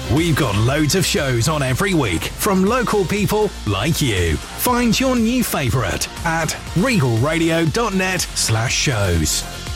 We've got loads of shows on every week from local people like you. Find your new favourite at regalradio.net/shows.